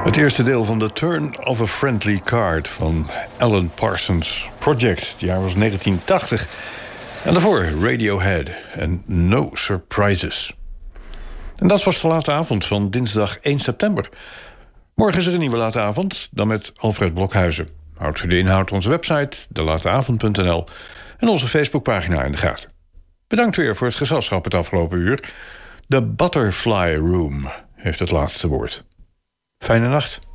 Het eerste deel van The Turn of a Friendly Card van Alan Parsons Project. Het jaar was 1980. En daarvoor Radiohead en No Surprises. En dat was de late avond van dinsdag 1 september. Morgen is er een nieuwe late avond, dan met Alfred Blokhuizen. Houd voor de inhoud onze website, delateavond.nl... en onze Facebookpagina in de gaten. Bedankt weer voor het gezelschap het afgelopen uur. De Butterfly Room heeft het laatste woord. Fijne nacht.